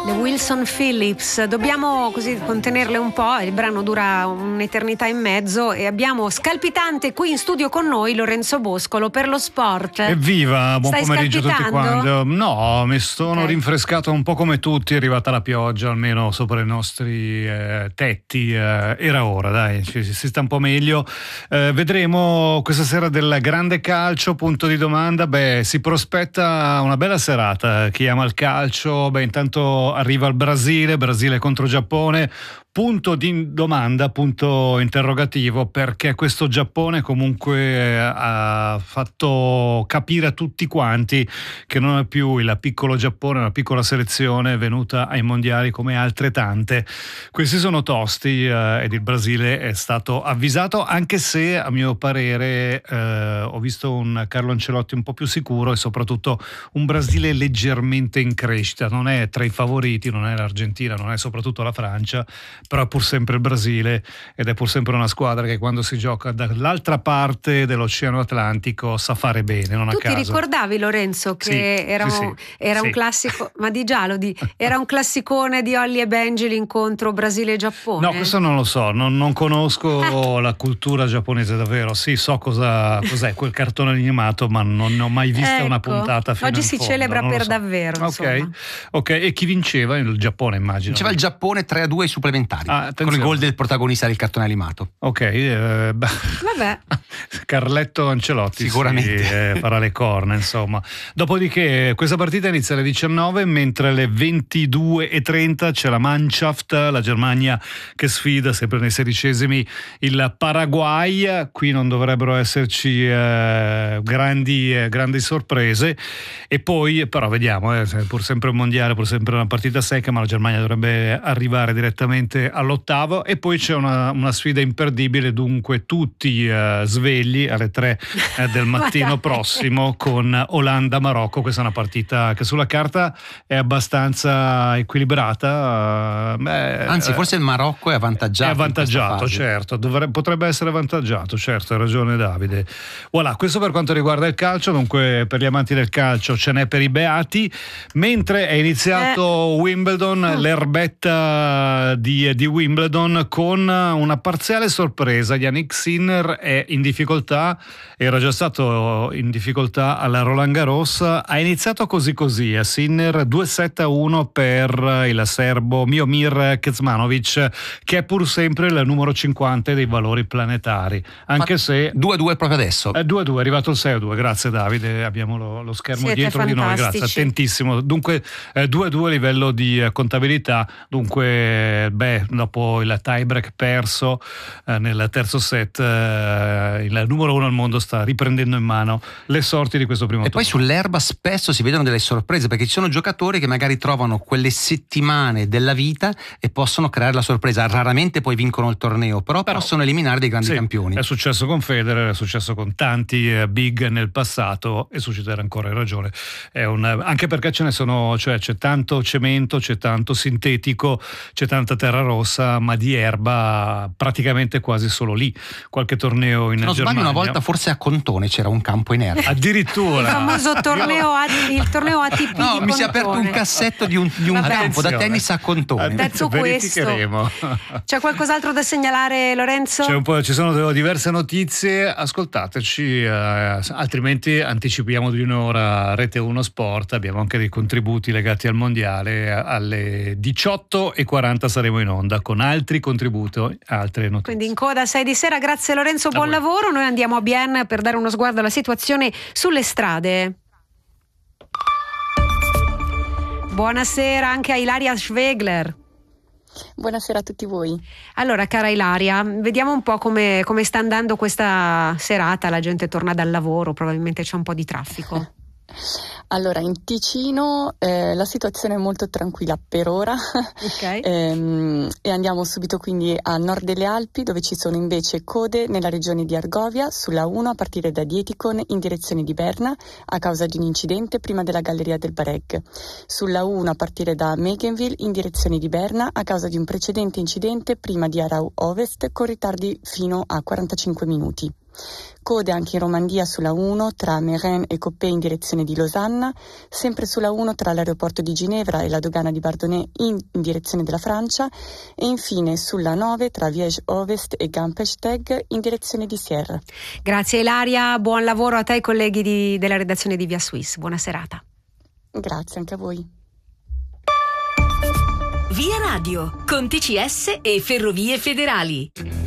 Le Wilson Phillips, dobbiamo così contenerle un po', il brano dura un'eternità in mezzo e abbiamo scalpitante qui in studio con noi Lorenzo Boscolo per lo sport. Evviva, buon Stai pomeriggio a tutti scalpitando? quanti. No, mi sono rinfrescato un po' come tutti, è arrivata la pioggia almeno sopra i nostri tetti, era ora, dai, si sta un po' meglio. Vedremo questa sera del grande calcio, punto di domanda, si prospetta una bella serata, chi ama il calcio, intanto arriva il Brasile contro Giappone. Punto di domanda, punto interrogativo, perché questo Giappone comunque ha fatto capire a tutti quanti che non è più il piccolo Giappone, una piccola selezione venuta ai mondiali come altre tante. Questi sono tosti ed il Brasile è stato avvisato, anche se a mio parere ho visto un Carlo Ancelotti un po' più sicuro e soprattutto un Brasile leggermente in crescita. Non è tra i favoriti, non è l'Argentina, non è soprattutto la Francia, però è pur sempre il Brasile ed è pur sempre una squadra che quando si gioca dall'altra parte dell'Oceano Atlantico sa fare bene, non a caso. Tu ti ricordavi, Lorenzo, che era un classico, ma di già era un classicone di Olli e Benji l'incontro Brasile-Giappone? No, questo non lo so, non conosco la cultura giapponese davvero. Sì, so cos'è quel cartone animato, ma non ho mai visto una puntata fino oggi in si fondo, celebra non lo per so. davvero. Ok, e chi vinceva? Il Giappone, immagino. Vinceva il Giappone 3-2 ai supplementari, con il gol del protagonista del cartone animato. Ok, vabbè. Carletto Ancelotti sicuramente farà le corna, insomma. Dopodiché questa partita inizia alle 19, mentre alle 22:30 c'è la Mannschaft, la Germania che sfida sempre nei 16esimi il Paraguay. Qui non dovrebbero esserci grandi sorprese, e poi però vediamo, pur sempre un mondiale, pur sempre una partita secca, ma la Germania dovrebbe arrivare direttamente all'ottavo. E poi c'è una sfida imperdibile, dunque tutti svegli alle 3 del mattino prossimo, con Olanda-Marocco. Questa è una partita che sulla carta è abbastanza equilibrata, anzi forse il Marocco è avvantaggiato. È avvantaggiato, certo, potrebbe essere avvantaggiato, certo, hai ragione Davide. Voilà, questo per quanto riguarda il calcio. Dunque per gli amanti del calcio ce n'è per i beati. Mentre è iniziato Wimbledon, l'erbetta di Wimbledon, con una parziale sorpresa. Yannick Sinner è in difficoltà, era già stato in difficoltà alla Roland Garros, ha iniziato così a Sinner 2-7-1 per il serbo Miomir Kecmanovic, che è pur sempre il numero 50 dei valori planetari, anche se 2-2 proprio adesso. 2-2, è arrivato il 6-2, grazie Davide, abbiamo lo schermo Siete dietro fantastici. di noi, grazie, attentissimo. Dunque 2-2 a livello di contabilità. Dunque dopo il tie-break perso nel terzo set, il numero 1 al mondo sta riprendendo in mano le sorti di questo primo turno. Poi sull'erba spesso si vedono delle sorprese, perché ci sono giocatori che magari trovano quelle settimane della vita e possono creare la sorpresa. Raramente poi vincono il torneo, però possono eliminare dei grandi campioni. È successo con Federer, è successo con tanti big nel passato e succederà ancora, in ragione. Anche perché ce ne sono, cioè c'è tanto cemento, c'è tanto sintetico, c'è tanta terra rossa, ma di erba praticamente quasi solo lì. Qualche torneo in Germania. Sbaglio, una volta forse a Contone c'era un campo in erba. Addirittura. Il famoso torneo ATP. No, mi si è aperto un cassetto di un campo da tennis a Contone. Detto questo, c'è qualcos'altro da segnalare, Lorenzo? Ci sono diverse notizie, ascoltateci, altrimenti anticipiamo di un'ora Rete 1 Sport. Abbiamo anche dei contributi legati al mondiale. Alle 18:40 saremo in onda con altri contributi, altre notizie. Quindi in coda 6 di sera. Grazie Lorenzo, buon lavoro. Noi andiamo a Bienne per dare uno sguardo alla situazione sulle strade. Buonasera anche a Ilaria Schwegler. Buonasera a tutti voi. Allora, cara Ilaria, vediamo un po' come sta andando questa serata. La gente torna dal lavoro, probabilmente c'è un po' di traffico. Allora, in Ticino la situazione è molto tranquilla per ora. Okay. E andiamo subito quindi a nord delle Alpi, dove ci sono invece code nella regione di Argovia, sulla 1 a partire da Dietikon in direzione di Berna a causa di un incidente prima della galleria del Bareg, sulla 1 a partire da Megenville in direzione di Berna a causa di un precedente incidente prima di Arau Ovest con ritardi fino a 45 minuti. Code anche in Romandia sulla 1 tra Meyrin e Coppet in direzione di Losanna, sempre sulla 1 tra l'aeroporto di Ginevra e la dogana di Bardonnay in direzione della Francia e infine sulla 9 tra Liège Ovest e Gampelsteg in direzione di Sierre. Grazie Ilaria, buon lavoro a te e ai colleghi della redazione di Via Suisse, buona serata. Grazie anche a voi. Via Radio, con TCS e Ferrovie Federali.